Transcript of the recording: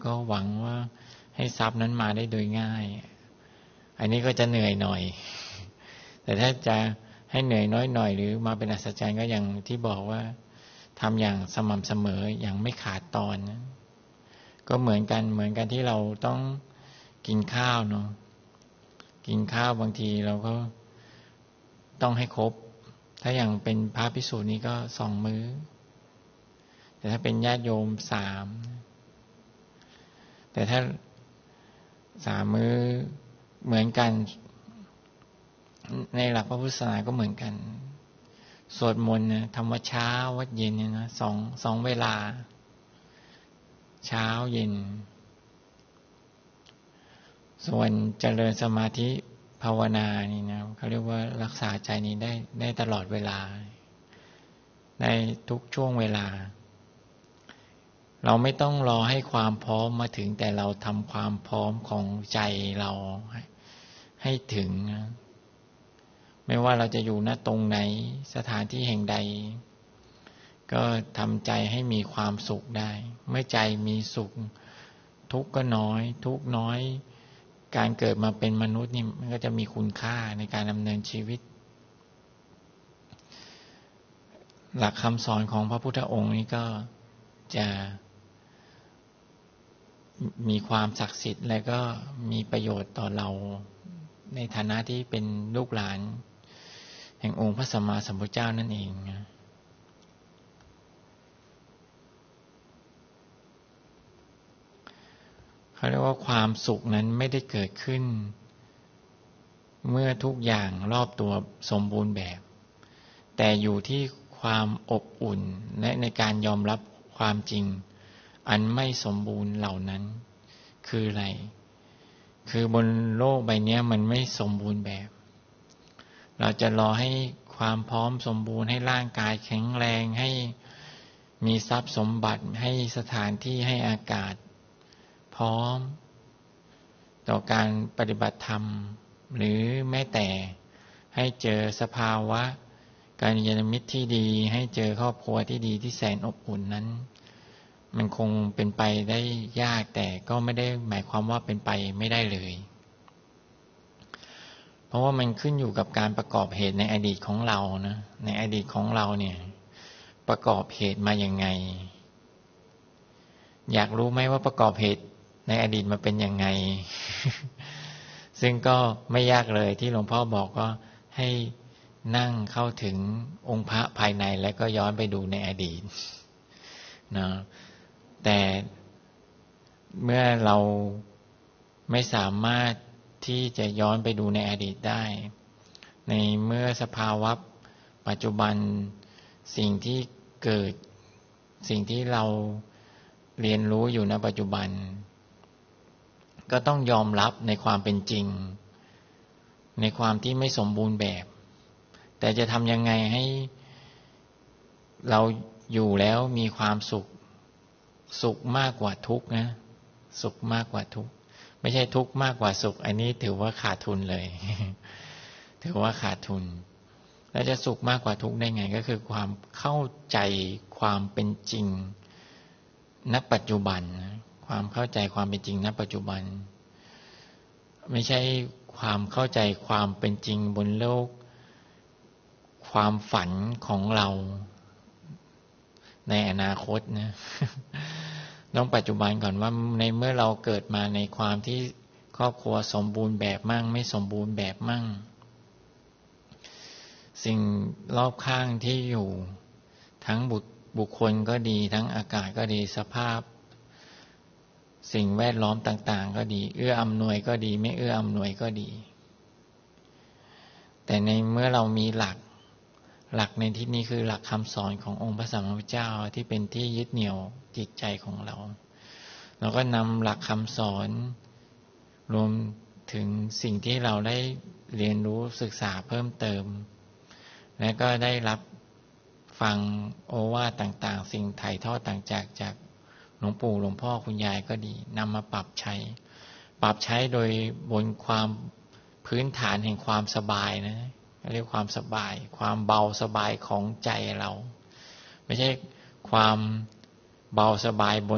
ก็หวังว่าให้ทรัพย์นั้นมาได้โดยง่ายอันนี้ก็จะเหนื่อยหน่อยแต่ถ้าจะให้เหนื่อยน้อยหน่อยหรือมาเป็นอัศจรรย์ก็อย่างที่บอกว่าทำอย่างสม่ำเสมออย่างไม่ขาดตอนนะก็เหมือนกันที่เราต้องกินข้าวเนาะกินข้าวบางทีเราก็ต้องให้ครบถ้าอย่างเป็นพระภิกษุนี้ก็2 มื้อแต่ถ้าเป็นญาติโยม3แต่ถ้า3 มื้อเหมือนกันในหลักพระพุทธศาสนาก็เหมือนกันสวดมนต์นะทำวัดเช้าวัดเย็นเนี่ยนะสองเวลาเช้าเย็นส่วนเจริญสมาธิภาวนานี่นะเขาเรียกว่ารักษาใจนี้ได้ตลอดเวลาในทุกช่วงเวลาเราไม่ต้องรอให้ความพร้อมมาถึงแต่เราทำความพร้อมของใจเราให้ถึงไม่ว่าเราจะอยู่ณตรงไหนสถานที่แห่งใดก็ทำใจให้มีความสุขได้เมื่อใจมีสุขทุกข์ก็น้อยทุกข์น้อยการเกิดมาเป็นมนุษย์นี่มันก็จะมีคุณค่าในการดำเนินชีวิตหลักคำสอนของพระพุทธองค์นี้ก็จะมีความศักดิ์สิทธิ์และก็มีประโยชน์ต่อเราในฐานะที่เป็นลูกหลานแห่งองค์พระสัมมาสัมพุทธเจ้านั่นเองเขาเรียกว่าความสุขนั้นไม่ได้เกิดขึ้นเมื่อทุกอย่างรอบตัวสมบูรณ์แบบแต่อยู่ที่ความอบอุ่นและในการยอมรับความจริงอันไม่สมบูรณ์เหล่านั้นคืออะไรคือบนโลกใบนี้มันไม่สมบูรณ์แบบเราจะรอให้ความพร้อมสมบูรณ์ให้ร่างกายแข็งแรงให้มีทรัพย์สมบัติให้สถานที่ให้อากาศพร้อมต่อการปฏิบัติธรรมหรือแม้แต่ให้เจอสภาวะกัลยาณมิตรที่ดีให้เจอครอบครัวที่ดีที่แสนอบอุ่นนั้นมันคงเป็นไปได้ยากแต่ก็ไม่ได้หมายความว่าเป็นไปไม่ได้เลยเพราะว่ามันขึ้นอยู่กับการประกอบเหตุในอดีตของเรานะในอดีตของเราเนี่ยประกอบเหตุมาอย่างไงอยากรู้ไหมว่าประกอบเหตุในอดีตมาเป็นยังไง ซึ่งก็ไม่ยากเลยที่หลวงพ่อบอกก็ให้นั่งเข้าถึงองค์พระภายในแล้วก็ย้อนไปดูในอดีตนะแต่เมื่อเราไม่สามารถที่จะย้อนไปดูในอดีตได้ในเมื่อสภาวะปัจจุบันสิ่งที่เกิดสิ่งที่เราเรียนรู้อยู่ณปัจจุบันก็ต้องยอมรับในความเป็นจริงในความที่ไม่สมบูรณ์แบบแต่จะทำยังไงให้เราอยู่แล้วมีความสุขมากกว่าทุกข์นะสุขมากกว่าทุกข์ไม่ใช่ทุกข์มากกว่าสุขอันนี้ถือว่าขาดทุนเลย ถือว่าขาดทุนแล้วจะสุขมากกว่าทุกข์ได้ไงก็คือความเข้าใจความเป็นจริงณปัจจุบันความเข้าใจความเป็นจริงณปัจจุบันไม่ใช่ความเข้าใจความเป็นจริงบนโลกความฝันของเราในอนาคตนะ ต้องปัจจุบันก่อนว่าในเมื่อเราเกิดมาในความที่ครอบครัวสมบูรณ์แบบมั่งไม่สมบูรณ์แบบมั่งสิ่งรอบข้างที่อยู่ทั้งบุคคลก็ดีทั้งอากาศก็ดีสภาพสิ่งแวดล้อมต่างๆก็ดีเอื้ออำนวยก็ดีไม่เอื้ออำนวยก็ดีแต่ในเมื่อเรามีหลักในที่นี้คือหลักคำสอนขององค์พระสัมมาสัมพุทธเจ้าที่เป็นที่ยึดเหนี่ยวจิตใจของเราเราก็นำหลักคำสอนรวมถึงสิ่งที่เราได้เรียนรู้ศึกษาเพิ่มเติมและก็ได้รับฟังโอวาทต่างๆสิ่งถ่ายทอดต่างจากหลวงปู่หลวงพ่อคุณยายก็ดีนำมาปรับใช้โดยบนความพื้นฐานแห่งความสบายนะเรียกความสบายความเบาสบายของใจเราไม่ใช่ความเบาสบายบน